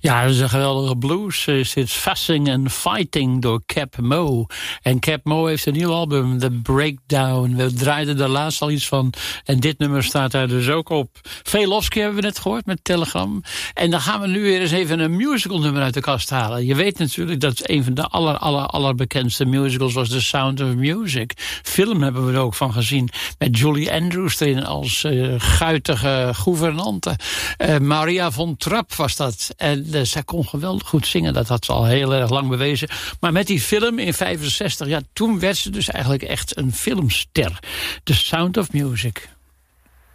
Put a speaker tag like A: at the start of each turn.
A: Ja, dat is een geweldige blues. Is dit Fussing and Fighting door Cap Mo. En Cap Mo heeft een nieuw album, The Breakdown. We draaiden daar laatst al iets van. En dit nummer staat daar dus ook op. Velofsky hebben we net gehoord met Telegram. En dan gaan we nu weer eens even een musical nummer uit de kast halen. Je weet natuurlijk dat een van de allerbekendste musicals was The Sound of Music. Film hebben we er ook van gezien. Met Julie Andrews erin als guitige gouvernante. Maria von Trapp was dat. En zij kon geweldig goed zingen. Dat had ze al heel erg lang bewezen. Maar met die film in 65, ja, toen werd ze dus eigenlijk echt een filmster. The Sound of Music.